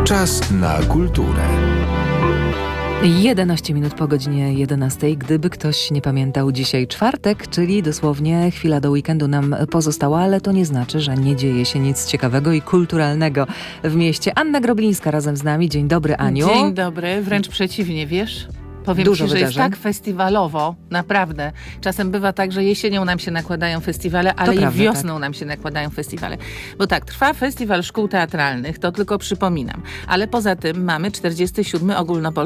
Czas na kulturę. 11 minut po godzinie 11. Gdyby ktoś nie pamiętał, dzisiaj czwartek, czyli dosłownie chwila do weekendu nam pozostała, ale to nie znaczy, że nie dzieje się nic ciekawego i kulturalnego w mieście. Anna Groblińska razem z nami. Dzień dobry, Aniu. Dzień dobry, wręcz przeciwnie, wiesz? Powiem Dużo ci, że jest wydarzeń. tak festiwalowo, naprawdę. Czasem bywa tak, że jesienią nam się nakładają festiwale, ale i prawda, wiosną nam się nakładają festiwale. Bo tak, trwa Festiwal Szkół Teatralnych, to tylko przypominam. Ale poza tym mamy 47. ogólnopolski